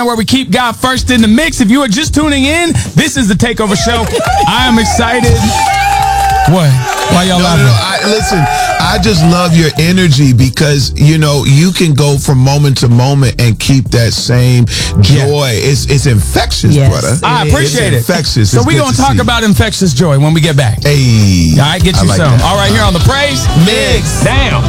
time where we keep God first in the mix. If you are just tuning in, this is the Takeover Show. I am excited. What? Why y'all laughing? Listen, I just love your energy because, you can go from moment to moment and keep that same joy. Yeah. It's infectious, brother. I appreciate it. Infectious. So we're going to talk about infectious joy when we get back. Hey. All right, get you some. That. All right, here on The Praise Mix. Damn.